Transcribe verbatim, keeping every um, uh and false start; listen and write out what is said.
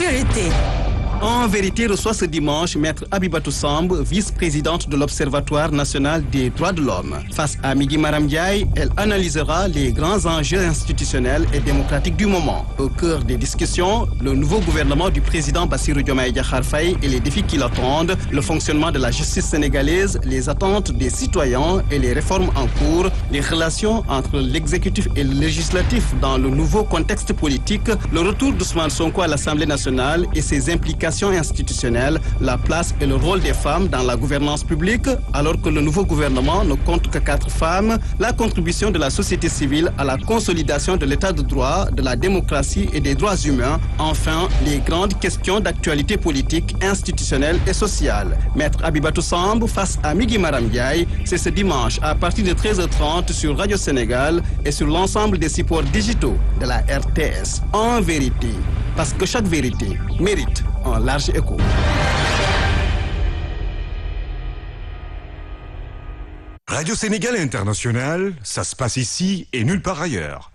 vérité. En vérité, reçoit ce dimanche Maître Abibatou Samb, vice-présidente de l'Observatoire national des droits de l'homme. Face à Migui Maram Ndiaye, elle analysera les grands enjeux institutionnels et démocratiques du moment. Au cœur des discussions, le nouveau gouvernement du président Bassirou Diomaye Diakhar Faye et les défis qui l'attendent, le fonctionnement de la justice sénégalaise, les attentes des citoyens et les réformes en cours, les relations entre l'exécutif et le législatif dans le nouveau contexte politique, le retour d'Ousmane Sonko à l'Assemblée nationale et ses implications institutionnelle, la place et le rôle des femmes dans la gouvernance publique, alors que le nouveau gouvernement ne compte que quatre femmes, la contribution de la société civile à la consolidation de l'état de droit, de la démocratie et des droits humains, enfin, les grandes questions d'actualité politique, institutionnelle et sociale. Maître Abibatou Samb face à Migui Maram Ndiaye, c'est ce dimanche à partir de treize heures trente sur Radio Sénégal et sur l'ensemble des supports digitaux de la R T S. En vérité, parce que chaque vérité mérite un large écho. Radio Sénégal International, ça se passe ici et nulle part ailleurs.